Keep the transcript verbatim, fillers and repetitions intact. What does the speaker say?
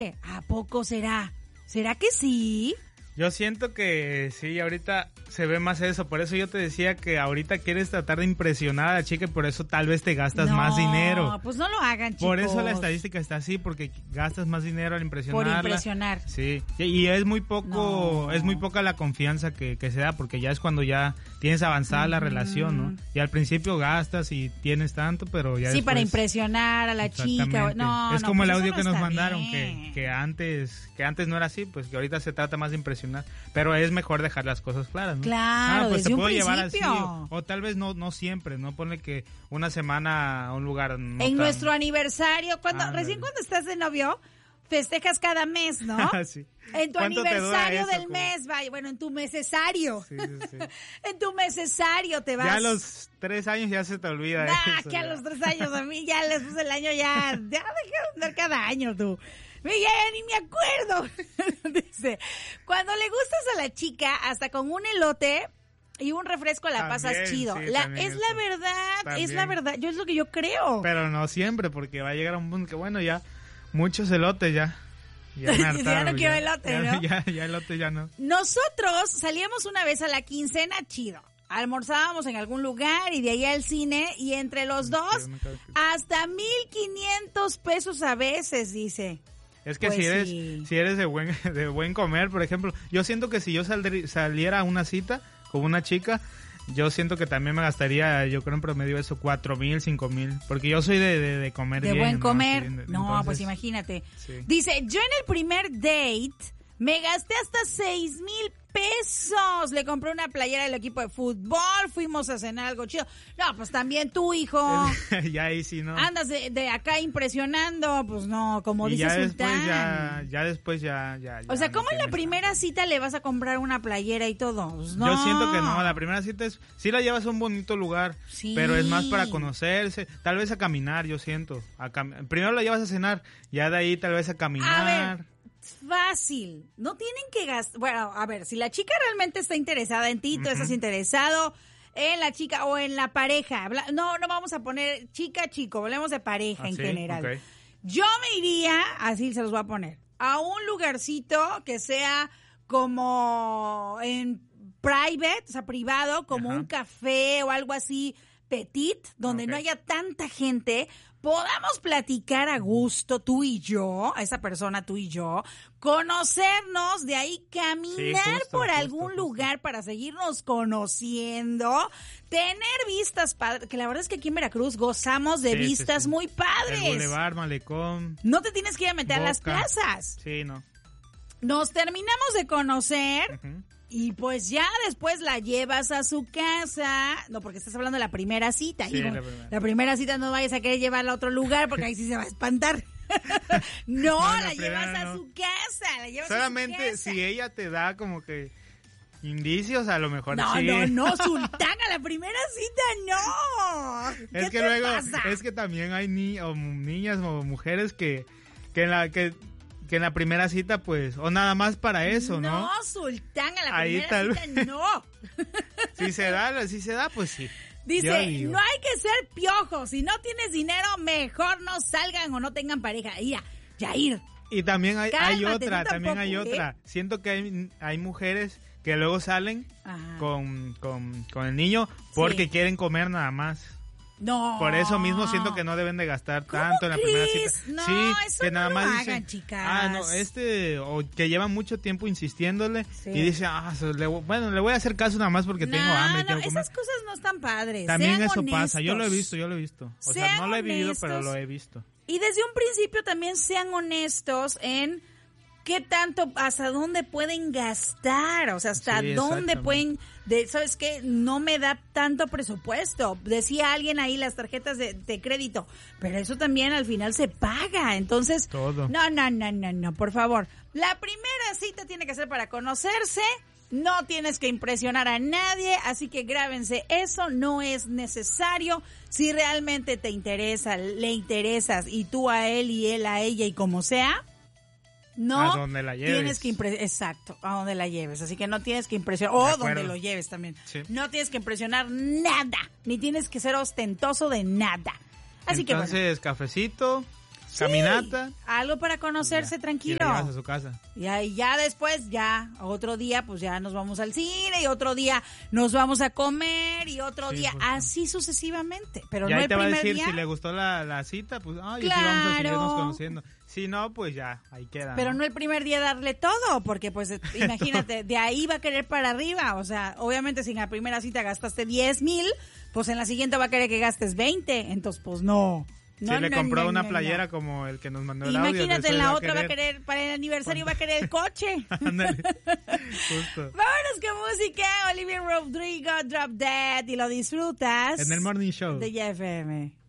¿A poco será? ¿Será que sí? Yo siento que sí, ahorita se ve más eso, por eso yo te decía que ahorita quieres tratar de impresionar a la chica y por eso tal vez te gastas no, más dinero. No, pues no lo hagan, chicos. Por eso la estadística está así, porque gastas más dinero al impresionarla. Por impresionar. Sí, y, y es muy poco, no. es muy poca la confianza que, que se da, porque ya es cuando ya tienes avanzada mm. la relación, ¿no? Y al principio gastas y tienes tanto, pero ya Sí, después, para impresionar a la chica. No, es no, como pues el audio no que nos mandaron, bien. que, que antes que antes no era así, pues que ahorita se trata más de impresionar, pero es mejor dejar las cosas claras, ¿no? Claro, ah, pues desde te un puedo principio. llevar así, o, o tal vez no no siempre, no ponle que una semana a un lugar no en tan... nuestro aniversario, cuando ah, recién cuando estás de novio, festejas cada mes, ¿no? sí. En tu ¿Cuánto te dura aniversario eso, del como? mes, vaya, bueno, en tu mesesario. Sí, sí, sí. En tu mesesario te vas. Ya a los tres años ya se te olvida nah, eso. que a ya. los tres años, a mí ya después del año ya, ya dejé de andar cada año tú. Ya, ya ni me acuerdo. Dice, cuando le gustas a la chica, hasta con un elote y un refresco la También, pasas chido. sí, la, también es eso. la verdad, También. es la verdad. Yo es lo que yo creo. Pero no siempre, porque va a llegar a un punto que, bueno, ya, muchos elotes ya. Ya, me Ya hartaron, no quiero elote, ya, ¿no? Ya, ya, ya elote ya no. Nosotros salíamos una vez a la quincena, chido. Almorzábamos en algún lugar y de ahí al cine y entre los dos hasta mil quinientos pesos a veces, dice. Es que pues si eres sí. si eres de buen de buen comer, por ejemplo, yo siento que si yo saldrí, saliera a una cita con una chica, yo siento que también me gastaría, yo creo en promedio eso, cuatro mil, cinco mil, porque yo soy de, de, de comer de bien. buen ¿no? comer. Sí, no, entonces, pues imagínate. Sí. Dice, yo en el primer date me gasté hasta seis mil pesos. Le compré una playera del equipo de fútbol, fuimos a cenar algo chido. No, pues también tú, hijo. ya ahí sí, ¿no? Andas de, de acá impresionando, pues no, como y dice ya Sultán. después ya, ya después ya, ya, ya O sea, no ¿cómo en la tienes primera tanto. cita le vas a comprar una playera y todo? Pues no. Yo siento que no, la primera cita es, sí la llevas a un bonito lugar, sí. pero es más para conocerse, tal vez a caminar, yo siento. A cam- Primero la llevas a cenar, ya de ahí tal vez a caminar. A ver, fácil. No tienen que gastar. Bueno, a ver, si la chica realmente está interesada en ti, tú Uh-huh. estás interesado en la chica o en la pareja. Habla- No, no vamos a poner chica, chico, hablemos de pareja Ah, en sí, general. ok. Yo me iría, así se los voy a poner, a un lugarcito que sea como en private, o sea, privado, como Ajá. un café o algo así petit, donde Ok. no haya tanta gente, podamos platicar a gusto tú y yo, a esa persona tú y yo, conocernos, de ahí caminar Sí, justo, por justo, algún justo. lugar para seguirnos conociendo, tener vistas padres, que la verdad es que aquí en Veracruz gozamos de Sí, sí, vistas sí. muy padres. El Boulevard, Malecón. No te tienes que ir a meter a las Boca. plazas. Sí, no. Nos terminamos de conocer. Ujú. Y pues ya después la llevas a su casa. No, porque estás hablando de la primera cita. Sí, hijo. la primera. La primera cita no vayas a querer llevarla a otro lugar porque ahí sí se va a espantar. no, No, la la primera llevas a no. su casa. La llevas Solamente a su casa. si ella te da como que indicios, a lo mejor No, sí. no, no, Sultán, a la primera cita no. Es ¿Qué que te luego, pasa? es que también hay ni o niñas o mujeres que, que en la que, que en la primera cita, pues, o nada más para eso, ¿no? No, Sultán, a la Ahí primera tal- cita no. Si se da, si se da, pues sí. Yo Dice, digo. no hay que ser piojos. Si no tienes dinero, mejor no salgan o no tengan pareja. Ya, Yair. Y también hay, hay Cálmate, otra, tú también tampoco, hay ¿eh? otra. Siento que hay, hay mujeres que luego salen Ajá. con, con, con el niño porque Sí. quieren comer nada más. No. Por eso mismo siento que no deben de gastar ¿Cómo tanto en la primera crees? cita. No, sí, eso que no nada lo más hagan, dicen, chicas. ah, no, este, o que llevan mucho tiempo insistiéndole Sí. y dice, ah, so- le, bueno, le voy a hacer caso nada más porque no, tengo hambre y no, quiero comer. esas cosas no están padres. También Sean eso honestos. pasa, yo lo he visto, yo lo he visto. O sea, Sean no lo he vivido, pero honestos. lo he visto. Y desde un principio también sean honestos en qué tanto, hasta dónde pueden gastar, o sea, hasta Sí, dónde exactamente. pueden, de, ¿sabes qué? No me da tanto presupuesto. Decía alguien ahí las tarjetas de, de crédito, pero eso también al final se paga, entonces... Todo. No, no, no, no, no, por favor. La primera cita tiene que ser para conocerse, no tienes que impresionar a nadie, así que grábense, eso no es necesario. Si realmente te interesa, le interesas, y tú a él y él a ella y como sea... No A donde la lleves. tienes que impresionar, exacto, a donde la lleves, así que no tienes que impresionar, o De acuerdo. donde lo lleves también. Sí. No tienes que impresionar nada, ni tienes que ser ostentoso de nada. Así que bueno, Entonces, cafecito, caminata. Sí, algo para conocerse ya, tranquilo. Y le llevas a su casa. Y ahí ya después, ya, otro día, pues ya nos vamos al cine, y otro día nos vamos a comer, y otro Sí, día, justo. así sucesivamente. Pero Y no ahí el te va a primer decir día. si le gustó la, la cita, pues, ay, Claro. sí, vamos a seguirnos conociendo. Si no, pues ya, ahí queda. Pero no el primer día darle todo, porque pues imagínate, de ahí va a querer para arriba. O sea, obviamente si en la primera cita gastaste diez mil, pues en la siguiente va a querer que gastes veinte. Entonces, pues no. No, si le no, compró no, una no, playera no. como el que nos mandó el audio. Imagínate, después en la va a otra va a querer, para el aniversario va a querer el coche. Ándale. Justo. Vámonos con música, Olivia Rodrigo, Drop Dead, y lo disfrutas. En el Morning Show. De Y F M.